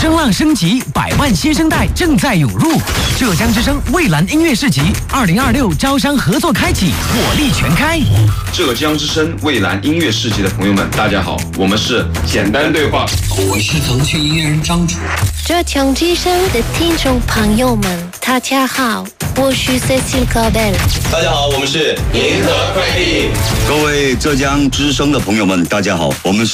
声浪升级，100万新生代正在涌入。浙江之声蔚蓝音乐市集2026招商合作开启，火力全开。 浙江之声蔚蓝音乐市集的朋友们，大家好，我们是简单对话， 我是腾讯音乐人张楚。 浙江之声的听众朋友们，大家好，我是 Cecil Cabel。 大家好，我们是银河快递。 各位浙江之声的朋友们，大家好，我们是